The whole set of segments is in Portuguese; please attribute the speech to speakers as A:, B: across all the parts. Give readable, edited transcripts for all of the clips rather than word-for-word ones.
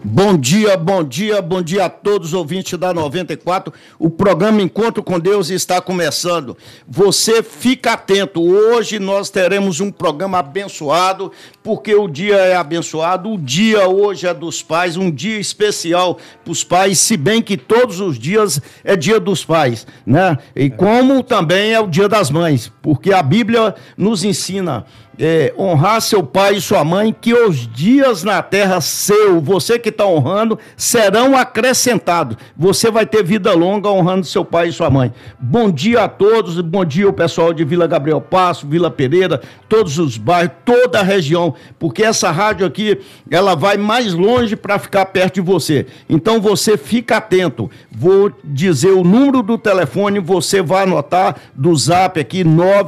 A: Bom dia, bom dia, bom dia a todos os ouvintes da 94. O programa Encontro com Deus está começando. Você fica atento. Hoje nós teremos um programa abençoado, porque o dia é abençoado. O dia hoje é dos pais, um dia especial para os pais, se bem que todos os dias é dia dos pais, né? E como também é o dia das mães, porque a Bíblia nos ensina honrar seu pai e sua mãe, que os dias na terra você que está honrando, serão acrescentados. Você vai ter vida longa honrando seu pai e sua mãe. Bom dia a todos, bom dia o pessoal de Vila Gabriel Passo, Vila Pereira, todos os bairros, toda a região, porque essa rádio aqui, ela vai mais longe para ficar perto de você. Então você fica atento. Vou dizer o número do telefone, você vai anotar do zap aqui,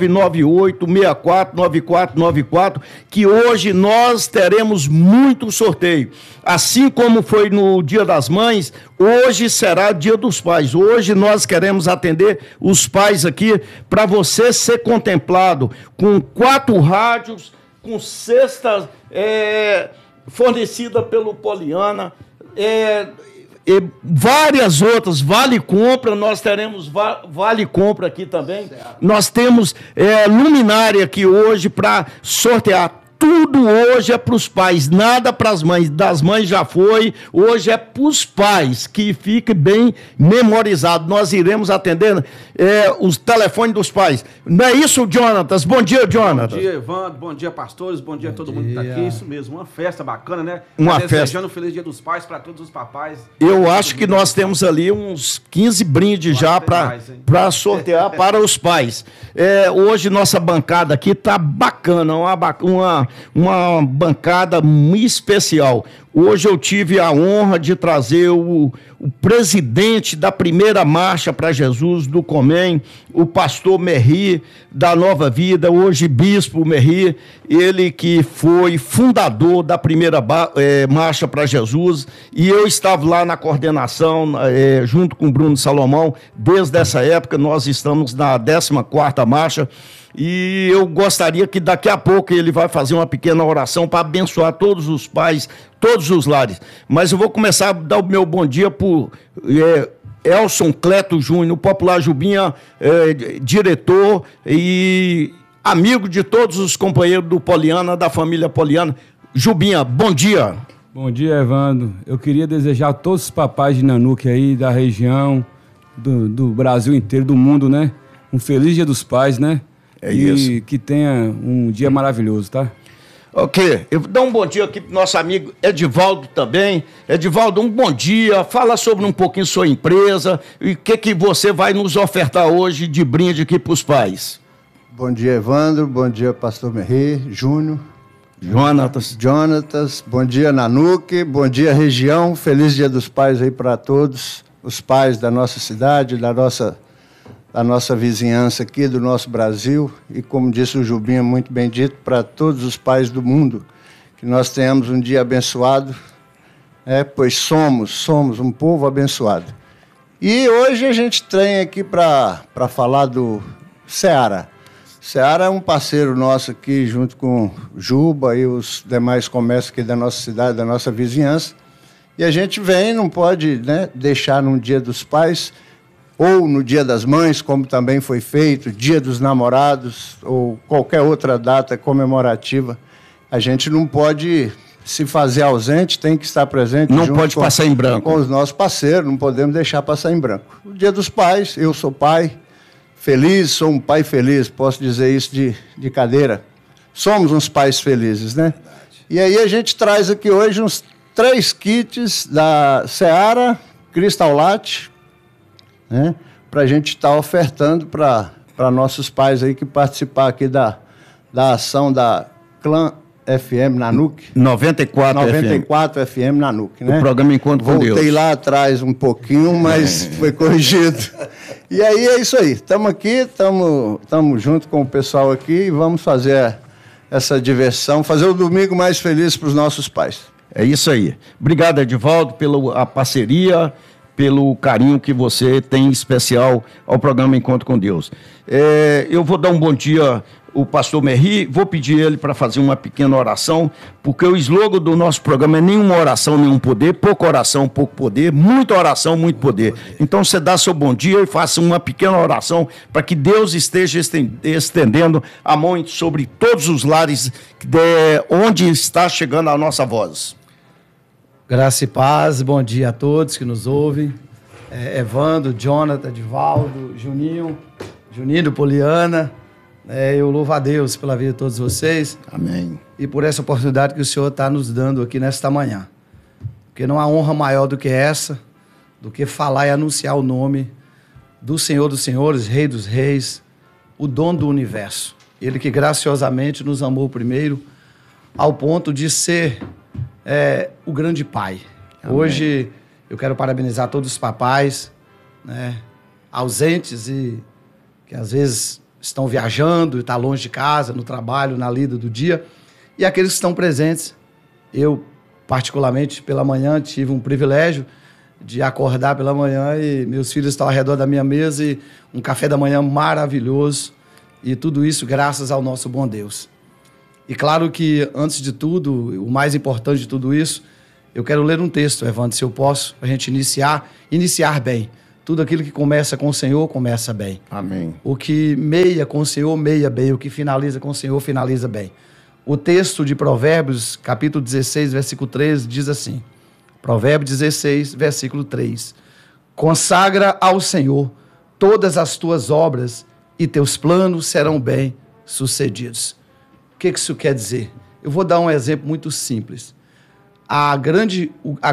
A: 998-649494, que hoje nós teremos muito sorteio. Assim como foi no Dia das Mães, hoje será Dia dos Pais. Hoje nós queremos atender os pais aqui para você ser contemplado com 4 rádios, com cestas fornecida pelo Poliana, e várias outras, Vale Compra, nós teremos Vale Compra aqui também. Certo. Nós temos luminária aqui hoje para sortear. Tudo hoje é para os pais, nada para as mães. Das mães já foi, hoje é para os pais, que fique bem memorizado. Nós iremos atender os telefones dos pais. Não é isso, Jonatas? Bom dia, Jonatas.
B: Bom dia, Evandro. Bom dia, pastores. Bom dia a todo mundo que está aqui. Isso mesmo, uma festa bacana, né?
A: Uma festa.
B: Desejando um feliz Dia dos Pais para todos os papais.
A: Eu acho que nós temos ali uns 15 brindes já para sortear para os pais. Hoje nossa bancada aqui está bacana, uma bancada muito especial. Hoje eu tive a honra de trazer o presidente da primeira Marcha para Jesus do Comem, o pastor Merri, da Nova Vida, hoje bispo Merri, ele que foi fundador da primeira Marcha para Jesus, e eu estava lá na coordenação, junto com o Bruno Salomão, desde essa época. Nós estamos na 14ª Marcha, e eu gostaria que daqui a pouco ele vai fazer uma pequena oração para abençoar todos os pais, todos os lares. Mas eu vou começar a dar o meu bom dia para o Elson Cleto Júnior, popular Jubinha, diretor e amigo de todos os companheiros do Poliana, da família Poliana. Jubinha, bom dia.
C: Bom dia, Evandro. Eu queria desejar a todos os papais de Nanuque aí, da região, do Brasil inteiro, do mundo, né? Um feliz Dia dos Pais, né? E que tenha um dia maravilhoso, tá?
A: Ok, eu vou dar um bom dia aqui para o nosso amigo Edivaldo também. Edivaldo, um bom dia. Fala sobre um pouquinho sua empresa e o que você vai nos ofertar hoje de brinde aqui para os pais.
D: Bom dia, Evandro. Bom dia, pastor Merri, Júnior. Jonatas. Bom dia, Nanuque. Bom dia, região. Feliz Dia dos Pais aí para todos os pais da nossa cidade, da nossa vizinhança aqui, do nosso Brasil, e como disse o Jubinha, muito bem dito, para todos os pais do mundo, que nós tenhamos um dia abençoado, pois somos um povo abençoado. E hoje a gente tem aqui para falar do Seara. Seara é um parceiro nosso aqui, junto com Juba e os demais comércios aqui da nossa cidade, da nossa vizinhança, e a gente não pode deixar num Dia dos Pais, ou no Dia das Mães, como também foi feito, Dia dos Namorados, ou qualquer outra data comemorativa. A gente não pode se fazer ausente, tem que estar presente.
A: Não pode passar em branco.
D: Com os nossos parceiros, não podemos deixar passar em branco. O Dia dos Pais, eu sou pai feliz, sou um pai feliz, posso dizer isso de cadeira. Somos uns pais felizes, né? E aí a gente traz aqui hoje uns 3 kits da Seara Crystal Latte, para a gente estar ofertando para nossos pais aí que participar aqui da ação da Clã FM Nanuque.
A: 94
D: FM Nanuque, né?
A: O programa Encontro com Deus.
D: Voltei lá atrás um pouquinho, mas foi corrigido. E aí é isso aí. Estamos aqui, estamos junto com o pessoal aqui e vamos fazer essa diversão, fazer o domingo mais feliz para os nossos pais.
A: É isso aí. Obrigado, Edivaldo, pela parceria, pelo carinho que você tem especial ao programa Encontro com Deus. Eu vou dar um bom dia o pastor Merri, vou pedir ele para fazer uma pequena oração, porque o slogan do nosso programa é nenhuma oração, nenhum poder, pouca oração, pouco poder, muita oração, muito poder. Então você dá seu bom dia e faça uma pequena oração para que Deus esteja estendendo a mão sobre todos os lares onde está chegando a nossa voz.
E: Graça e paz, bom dia a todos que nos ouvem. Evandro, Jonathan, Edivaldo, Juninho, Poliana. Eu louvo a Deus pela vida de todos vocês.
A: Amém.
E: E por essa oportunidade que o Senhor está nos dando aqui nesta manhã. Porque não há honra maior do que essa, do que falar e anunciar o nome do Senhor dos Senhores, Rei dos Reis, o dono do universo. Ele que graciosamente nos amou primeiro, ao ponto de ser o grande Pai. Amém. Hoje eu quero parabenizar todos os papais, né, ausentes e que às vezes estão viajando, estão longe de casa, no trabalho, na lida do dia, e aqueles que estão presentes. Eu, particularmente, pela manhã, tive um privilégio de acordar pela manhã e meus filhos estão ao redor da minha mesa e um café da manhã maravilhoso, e tudo isso graças ao nosso bom Deus. E claro que, antes de tudo, o mais importante de tudo isso, eu quero ler um texto, Evandro, se eu posso, para a gente iniciar bem. Tudo aquilo que começa com o Senhor, começa bem.
A: Amém.
E: O que meia com o Senhor, meia bem. O que finaliza com o Senhor, finaliza bem. O texto de Provérbios, capítulo 16, versículo 3, diz assim. Provérbios 16, versículo 3. Consagra ao Senhor todas as tuas obras e teus planos serão bem sucedidos. O que isso quer dizer? Eu vou dar um exemplo muito simples. A grande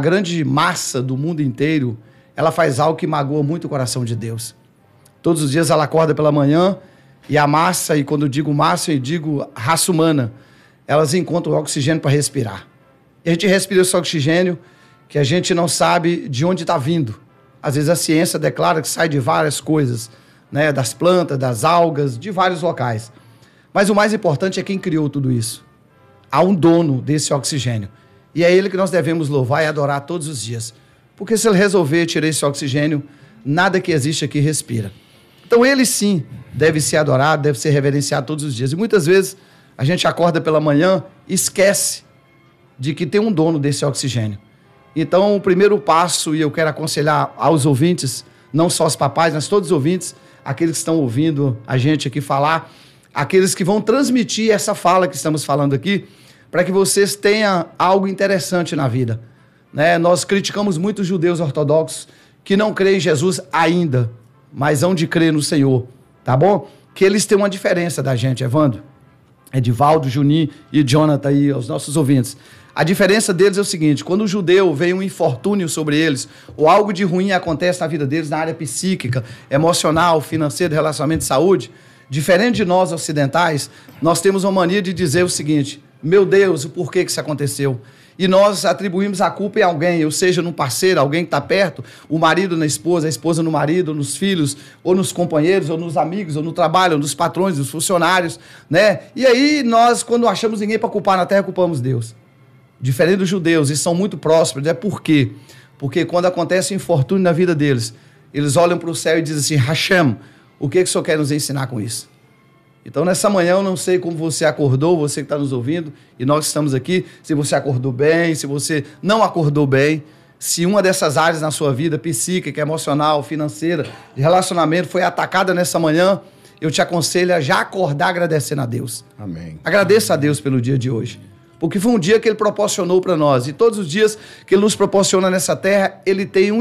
E: massa do mundo inteiro, ela faz algo que magoa muito o coração de Deus. Todos os dias ela acorda pela manhã e a massa, e quando eu digo massa, eu digo raça humana, elas encontram oxigênio para respirar. E a gente respira esse oxigênio que a gente não sabe de onde está vindo. Às vezes a ciência declara que sai de várias coisas, né, das plantas, das algas, de vários locais. Mas o mais importante é quem criou tudo isso. Há um dono desse oxigênio. E é ele que nós devemos louvar e adorar todos os dias. Porque se ele resolver tirar esse oxigênio, nada que existe aqui respira. Então ele sim deve ser adorado, deve ser reverenciado todos os dias. E muitas vezes a gente acorda pela manhã e esquece de que tem um dono desse oxigênio. Então o primeiro passo, e eu quero aconselhar aos ouvintes, não só os papais, mas todos os ouvintes, aqueles que estão ouvindo a gente aqui falar, aqueles que vão transmitir essa fala que estamos falando aqui, para que vocês tenham algo interessante na vida. Né? Nós criticamos muito os judeus ortodoxos que não creem em Jesus ainda, mas hão de crer no Senhor, tá bom? Que eles têm uma diferença da gente, Evandro, Edivaldo, Juninho e Jonathan aí, os nossos ouvintes. A diferença deles é o seguinte: quando o judeu vem um infortúnio sobre eles, ou algo de ruim acontece na vida deles, na área psíquica, emocional, financeira, relacionamento de saúde, diferente de nós ocidentais, nós temos uma mania de dizer o seguinte: meu Deus, o porquê que isso aconteceu? E nós atribuímos a culpa em alguém, ou seja, num parceiro, alguém que está perto, o marido na esposa, a esposa no marido, nos filhos, ou nos companheiros, ou nos amigos, ou no trabalho, ou nos patrões, nos funcionários, né? E aí nós, quando achamos ninguém para culpar na terra, culpamos Deus. Diferente dos judeus, e são muito prósperos. É por quê? Porque quando acontece um infortúnio na vida deles, eles olham para o céu e dizem assim: Hashem, o que o Senhor quer nos ensinar com isso? Então, nessa manhã, eu não sei como você acordou, você que está nos ouvindo, e nós que estamos aqui, se você acordou bem, se você não acordou bem, se uma dessas áreas na sua vida, psíquica, emocional, financeira, de relacionamento, foi atacada nessa manhã, eu te aconselho a já acordar agradecendo a Deus.
A: Amém.
E: Agradeça a Deus pelo dia de hoje, porque foi um dia que Ele proporcionou para nós, e todos os dias que Ele nos proporciona nessa terra, Ele tem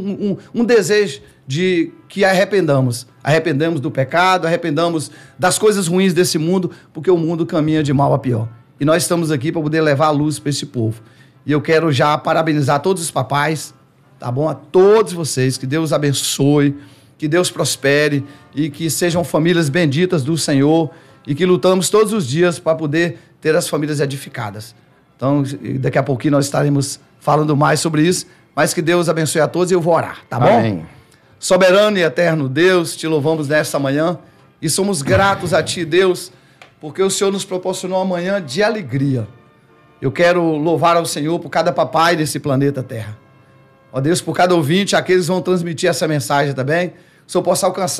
E: um desejo de que arrependamos do pecado, arrependamos das coisas ruins desse mundo, porque o mundo caminha de mal a pior. E nós estamos aqui para poder levar a luz para esse povo. E eu quero já parabenizar todos os papais, tá bom? A todos vocês, que Deus abençoe, que Deus prospere e que sejam famílias benditas do Senhor e que lutamos todos os dias para poder ter as famílias edificadas. Então, daqui a pouquinho nós estaremos falando mais sobre isso, mas que Deus abençoe a todos e eu vou orar, tá bom?
A: Amém.
E: Soberano e eterno Deus, te louvamos nesta manhã e somos gratos a ti, Deus, porque o Senhor nos proporcionou uma manhã de alegria. Eu quero louvar ao Senhor por cada papai desse planeta Terra. Ó Deus, por cada ouvinte, aqueles que vão transmitir essa mensagem também, que o Senhor possa alcançar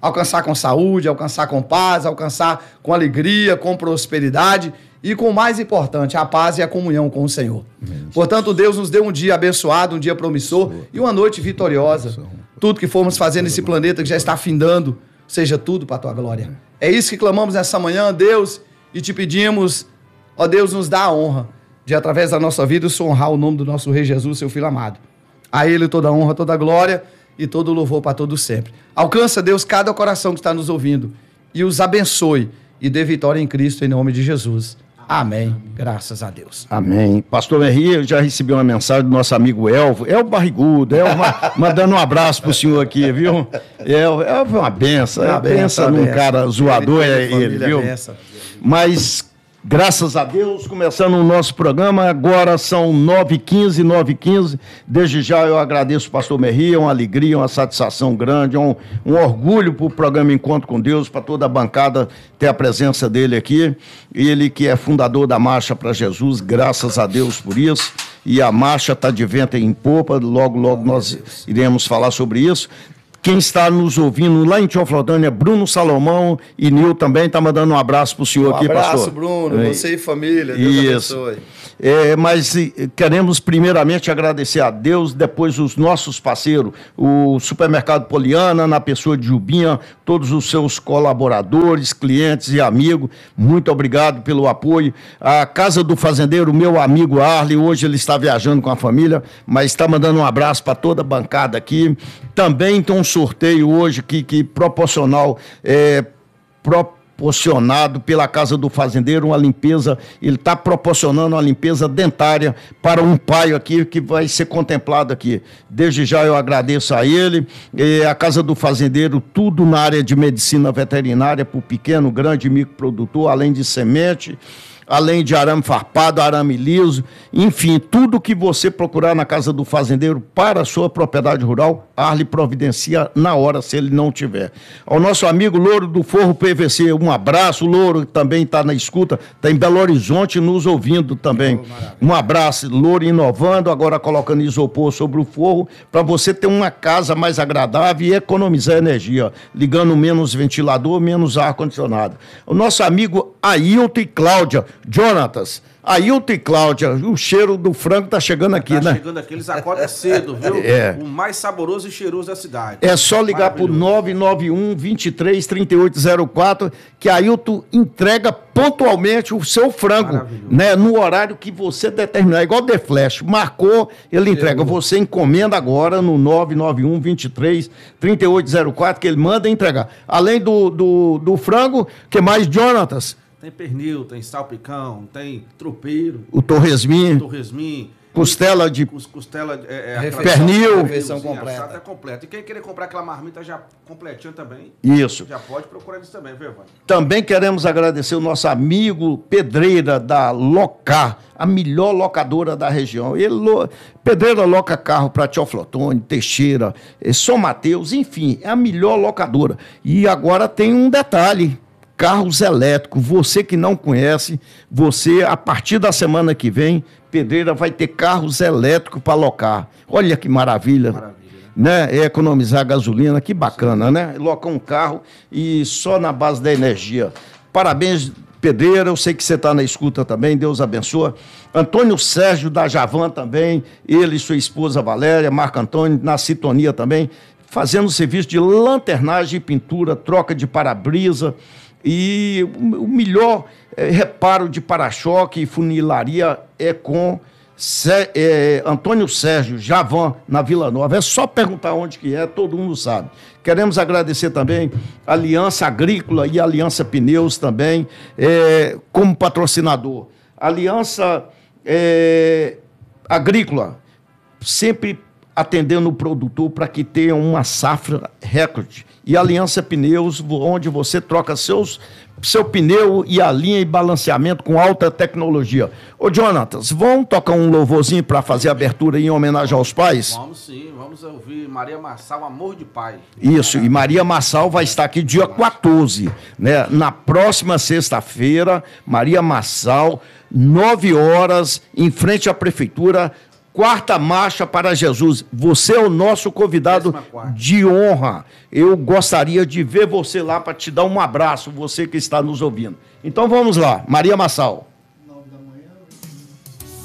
E: Alcançar com saúde, alcançar com paz, alcançar com alegria, com prosperidade e com o mais importante, a paz e a comunhão com o Senhor. Portanto, Deus nos deu um dia abençoado, um dia promissor e uma noite vitoriosa. Tudo que formos fazer nesse planeta que já está findando, seja tudo para a tua glória. É isso que clamamos nessa manhã, Deus, e te pedimos, ó Deus, nos dá a honra de, através da nossa vida, honrar o nome do nosso Rei Jesus, seu Filho amado. A Ele toda a honra, toda a glória e todo o louvor para todos sempre. Alcança, Deus, cada coração que está nos ouvindo e os abençoe e dê vitória em Cristo, em nome de Jesus. Amém. Graças a Deus.
A: Amém. Pastor Henri, eu já recebi uma mensagem do nosso amigo Elvo. Elvo Barrigudo. Elvo mandando um abraço pro senhor aqui, viu? Elvo é uma benção. Pensa num cara zoador, é ele, viu? Mas, graças a Deus, começando o nosso programa, agora são 9h15. Desde já eu agradeço o pastor Merri, é uma alegria, uma satisfação grande, um orgulho para o programa Encontro com Deus, para toda a bancada ter a presença dele aqui. Ele que é fundador da Marcha para Jesus, graças a Deus por isso. E a marcha está de vento em popa, logo nós iremos falar sobre isso. Quem está nos ouvindo lá em Teoflotânia, Bruno Salomão e Nil também está mandando um abraço para o senhor aqui, pastor.
E: Um abraço, Bruno, você e família, Deus abençoe.
A: Mas queremos primeiramente agradecer a Deus, depois os nossos parceiros, o Supermercado Poliana, na pessoa de Jubinha, todos os seus colaboradores, clientes e amigos, muito obrigado pelo apoio. A Casa do Fazendeiro, meu amigo Arley, hoje ele está viajando com a família, mas está mandando um abraço para toda a bancada aqui. Também tem um sorteio hoje que proporcionado pela Casa do Fazendeiro, uma limpeza, ele está proporcionando uma limpeza dentária para um pai aqui que vai ser contemplado aqui. Desde já eu agradeço a ele, a Casa do Fazendeiro, tudo na área de medicina veterinária para o pequeno, grande microprodutor, além de semente, além de arame farpado, arame liso, enfim, tudo que você procurar na Casa do Fazendeiro para a sua propriedade rural, Arley providencia na hora, se ele não tiver. Ao nosso amigo Louro do Forro PVC, um abraço, Louro também está na escuta, está em Belo Horizonte nos ouvindo também. Um abraço, Louro inovando, agora colocando isopor sobre o forro, para você ter uma casa mais agradável e economizar energia, ligando menos ventilador, menos ar-condicionado. O nosso amigo Ailton e Cláudia, Jonatas, Ailton e Cláudia, o cheiro do frango tá chegando aqui, né? Tá
B: chegando aqui, eles acordam cedo, viu? O mais saboroso e cheiroso da cidade.
A: É só ligar pro 991-23-3804 que Ailton entrega pontualmente o seu frango, né? No horário que você determinar, igual The Flash, marcou, ele entrega. Você encomenda agora no 991-23-3804 que ele manda entregar. Além do frango, que mais, Jonatas?
B: Tem pernil, tem salpicão, tem tropeiro.
A: O torresmin. Costela de...
E: pernil.
B: Refeição completa. Completa. E quem querer comprar aquela marmita já completinha também.
A: Isso.
B: Já pode procurar isso também, viu, Evandro?
A: Também queremos agradecer o nosso amigo Pedreira da Locar, a melhor locadora da região. Pedreira loca carro para Teoflotone, Teixeira, São Mateus, enfim, é a melhor locadora. E agora tem um detalhe. Carros elétricos, você que não conhece, você, a partir da semana que vem, Pedreira vai ter carros elétricos para alocar. Olha que maravilha, né? É economizar gasolina, que bacana, né? Locar um carro e só na base da energia. Parabéns, Pedreira, eu sei que você está na escuta também, Deus abençoe. Antônio Sérgio da Javan também, ele e sua esposa Valéria, Marco Antônio, na sintonia também, fazendo serviço de lanternagem e pintura, troca de para-brisa, e o melhor reparo de para-choque e funilaria é com Antônio Sérgio Javan, na Vila Nova. É só perguntar onde que é, todo mundo sabe. Queremos agradecer também a Aliança Agrícola e a Aliança Pneus também, como patrocinador. Aliança Agrícola, sempre atendendo o produtor para que tenha uma safra recorde. E a Aliança Pneus, onde você troca seu pneu e alinha e balanceamento com alta tecnologia. Ô, Jonatas, vamos tocar um louvorzinho para fazer a abertura em homenagem aos pais?
B: Vamos sim, vamos ouvir Maria Marçal, Amor de Pai.
A: Isso, e Maria Marçal vai estar aqui dia 14, né? Na próxima sexta-feira, Maria Marçal, 9 horas, em frente à prefeitura, quarta marcha para Jesus. Você é o nosso convidado
B: 14ª.
A: de honra. Eu gostaria de ver você lá para te dar um abraço, você que está nos ouvindo. Então vamos lá, Maria Massal.